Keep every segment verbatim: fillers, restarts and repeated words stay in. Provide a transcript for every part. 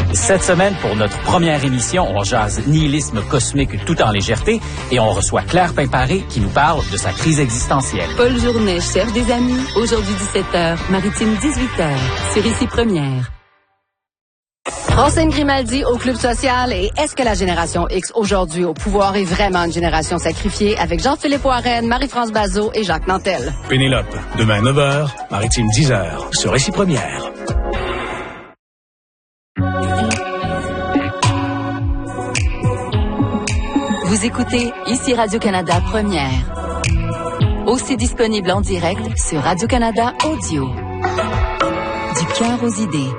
Cette semaine, pour notre première émission, on jase nihilisme cosmique tout en légèreté et on reçoit Claire Pimparé qui nous parle de sa crise existentielle. Paul Journet cherche des amis. Aujourd'hui dix-sept heures, Maritime dix-huit heures, sur Ici Première. Francine Grimaldi au Club social et est-ce que la génération X aujourd'hui au pouvoir est vraiment une génération sacrifiée avec Jean-Philippe Warren, Marie-France Bazot et Jacques Nantel. Pénélope, demain neuf heures, Maritime dix heures, sur Ici Première. Vous écoutez Ici Radio-Canada Première. Aussi disponible en direct sur Radio-Canada Audio. Du cœur aux idées.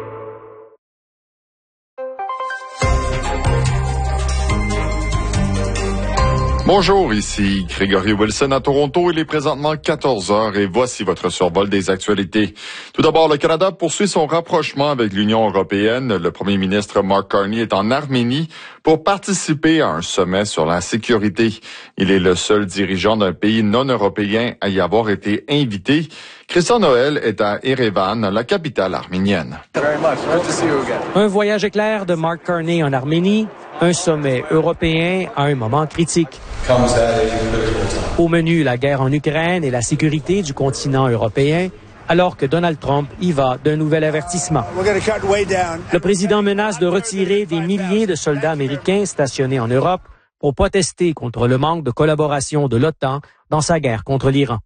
Bonjour, ici Grégory Wilson à Toronto. Il est présentement quatorze heures et voici votre survol des actualités. Tout d'abord, le Canada poursuit son rapprochement avec l'Union européenne. Le premier ministre Mark Carney est en Arménie pour participer à un sommet sur la sécurité. Il est le seul dirigeant d'un pays non européen à y avoir été invité. Christian Noël est à Erevan, la capitale arménienne. Un voyage éclair de Mark Carney en Arménie, un sommet européen à un moment critique. Au menu, la guerre en Ukraine et la sécurité du continent européen, alors que Donald Trump y va d'un nouvel avertissement. Le président menace de retirer des milliers de soldats américains stationnés en Europe pour protester contre le manque de collaboration de l'OTAN dans sa guerre contre l'Iran.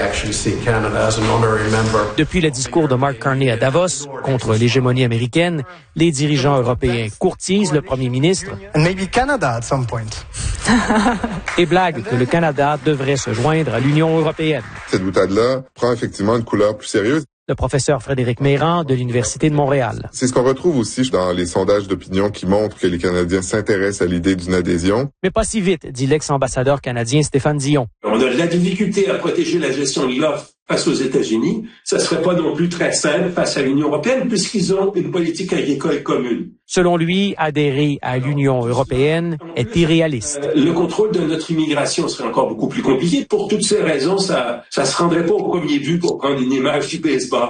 Depuis le discours de Mark Carney à Davos contre l'hégémonie américaine, les dirigeants européens courtisent le premier ministre et blaguent que le Canada devrait se joindre à l'Union européenne. Cette boutade-là prend effectivement une couleur plus sérieuse. Le professeur Frédéric Meyran de l'Université de Montréal. C'est ce qu'on retrouve aussi dans les sondages d'opinion qui montrent que les Canadiens s'intéressent à l'idée d'une adhésion. Mais pas si vite, dit l'ex-ambassadeur canadien Stéphane Dion. On a de la difficulté à protéger la gestion de l'offre face aux États-Unis. Ça serait pas non plus très simple face à l'Union européenne puisqu'ils ont une politique agricole commune. Selon lui, adhérer à l'Union européenne est irréaliste. Le contrôle de notre immigration serait encore beaucoup plus compliqué. Pour toutes ces raisons, ça ça se rendrait pas au premier but pour prendre une image du baseball.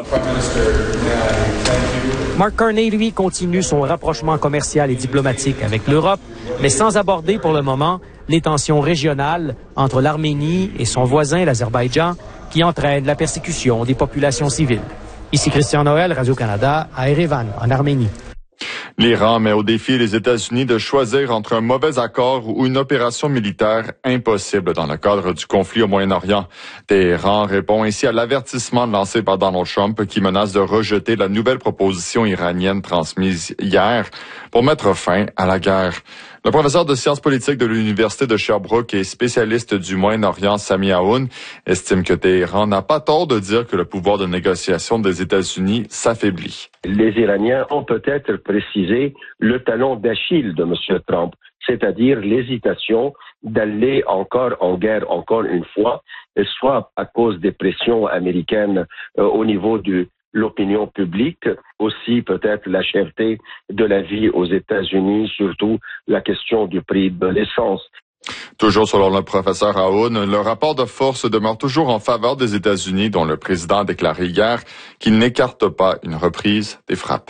Mark Carney, lui, continue son rapprochement commercial et diplomatique avec l'Europe, mais sans aborder pour le moment les tensions régionales entre l'Arménie et son voisin, l'Azerbaïdjan, qui entraînent la persécution des populations civiles. Ici Christian Noël, Radio-Canada, à Erevan, en Arménie. L'Iran met au défi les États-Unis de choisir entre un mauvais accord ou une opération militaire impossible dans le cadre du conflit au Moyen-Orient. Téhéran répond ainsi à l'avertissement lancé par Donald Trump qui menace de rejeter la nouvelle proposition iranienne transmise hier pour mettre fin à la guerre. Le professeur de sciences politiques de l'Université de Sherbrooke et spécialiste du Moyen-Orient, Sami Aoun, estime que Téhéran n'a pas tort de dire que le pouvoir de négociation des États-Unis s'affaiblit. Les Iraniens ont peut-être précisé le talon d'Achille de M. Trump, c'est-à-dire l'hésitation d'aller encore en guerre encore une fois, soit à cause des pressions américaines euh, au niveau du l'opinion publique, aussi peut-être la cherté de la vie aux États-Unis, surtout la question du prix de l'essence. Toujours selon le professeur Aoun, le rapport de force demeure toujours en faveur des États-Unis, dont le président a déclaré hier qu'il n'écarte pas une reprise des frappes.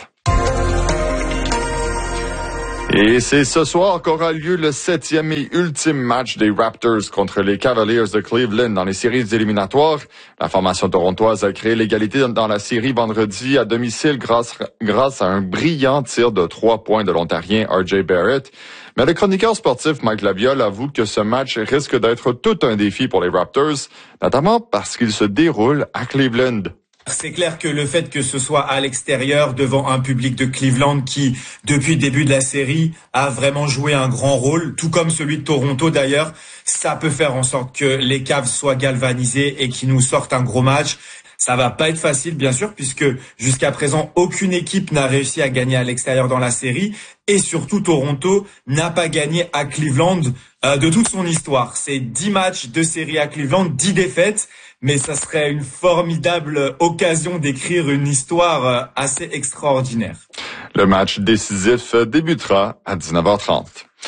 Et c'est ce soir qu'aura lieu le septième et ultime match des Raptors contre les Cavaliers de Cleveland dans les séries éliminatoires. La formation torontoise a créé l'égalité dans la série vendredi à domicile grâce, grâce à un brillant tir de trois points de l'Ontarien R J Barrett. Mais le chroniqueur sportif Mike Laviole avoue que ce match risque d'être tout un défi pour les Raptors, notamment parce qu'il se déroule à Cleveland. C'est clair que le fait que ce soit à l'extérieur, devant un public de Cleveland qui, depuis le début de la série, a vraiment joué un grand rôle, tout comme celui de Toronto d'ailleurs, ça peut faire en sorte que les Cavs soient galvanisés et qu'ils nous sortent un gros match. Ça va pas être facile, bien sûr, puisque jusqu'à présent, aucune équipe n'a réussi à gagner à l'extérieur dans la série. Et surtout, Toronto n'a pas gagné à Cleveland euh, de toute son histoire. C'est dix matchs de série à Cleveland, dix défaites. Mais ça serait une formidable occasion d'écrire une histoire assez extraordinaire. Le match décisif débutera à dix-neuf heures trente.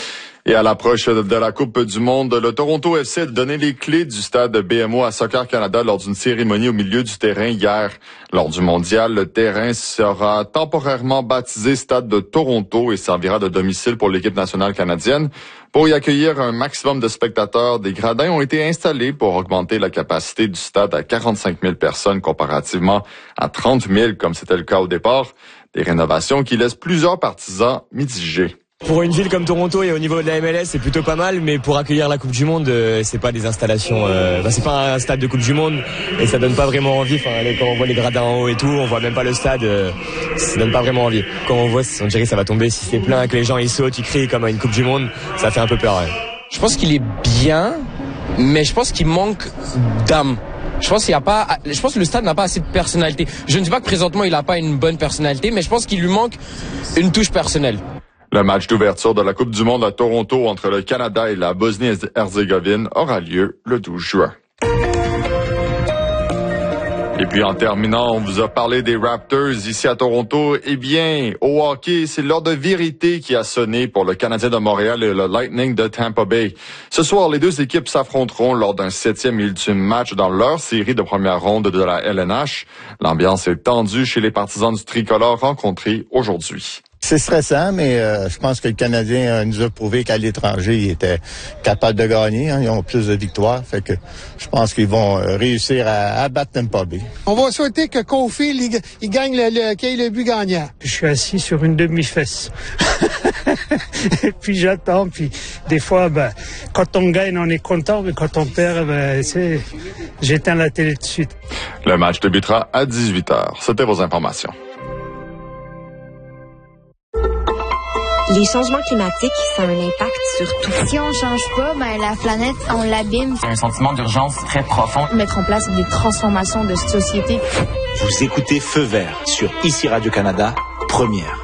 Et à l'approche de la Coupe du Monde, le Toronto F C a donné les clés du stade B M O à Soccer Canada lors d'une cérémonie au milieu du terrain hier. Lors du mondial, le terrain sera temporairement baptisé Stade de Toronto et servira de domicile pour l'équipe nationale canadienne. Pour y accueillir un maximum de spectateurs, des gradins ont été installés pour augmenter la capacité du stade à quarante-cinq mille personnes comparativement à trente mille comme c'était le cas au départ. Des rénovations qui laissent plusieurs partisans mitigés. Pour une ville comme Toronto et au niveau de la M L S, c'est plutôt pas mal, mais pour accueillir la Coupe du Monde, euh, c'est pas des installations, euh, bah, c'est pas un stade de Coupe du Monde et ça donne pas vraiment envie. Enfin, quand on voit les gradins en haut et tout, on voit même pas le stade, euh, ça donne pas vraiment envie. Quand on voit, on dirait que ça va tomber. Si c'est plein, que les gens ils sautent, ils crient comme à une Coupe du Monde, ça fait un peu peur. Ouais. Je pense qu'il est bien, mais je pense qu'il manque d'âme. Je pense qu'il y a pas, je pense que le stade n'a pas assez de personnalité. Je ne dis pas que présentement il a pas une bonne personnalité, mais je pense qu'il lui manque une touche personnelle. Le match d'ouverture de la Coupe du Monde à Toronto entre le Canada et la Bosnie-Herzégovine aura lieu le douze juin. Et puis en terminant, on vous a parlé des Raptors ici à Toronto. Eh bien, au hockey, c'est l'heure de vérité qui a sonné pour le Canadien de Montréal et le Lightning de Tampa Bay. Ce soir, les deux équipes s'affronteront lors d'un septième et ultime match dans leur série de première ronde de la L N H. L'ambiance est tendue chez les partisans du tricolore rencontrés aujourd'hui. C'est stressant, mais euh, je pense que le Canadien euh, nous a prouvé qu'à l'étranger, il était capable de gagner. Hein, ils ont plus de victoires. Fait que je pense qu'ils vont euh, réussir à, à battre Tampa Bay. On va souhaiter que Caulfield, il, il gagne le, le, qu'il ait le but gagnant. Je suis assis sur une demi-fesse. Et puis j'attends. Puis des fois, ben, quand on gagne, on est content. Mais quand on perd, ben, c'est... j'éteins la télé tout de suite. Le match débutera à dix-huit heures. C'était vos informations. Les changements climatiques, ça a un impact sur tout. Si on change pas, ben la planète, on l'abîme. Un sentiment d'urgence très profond. Mettre en place des transformations de société. Vous écoutez Feu vert sur Ici Radio-Canada, première.